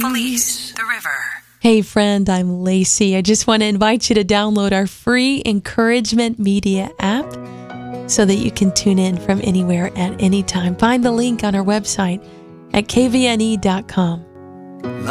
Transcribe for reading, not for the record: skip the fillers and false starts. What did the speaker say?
Felice, the river. Hey friend, I'm Lacey. I just want to invite you to download our free Encouragement Media app so that you can tune in from anywhere at any time. Find the link on our website at kvne.com.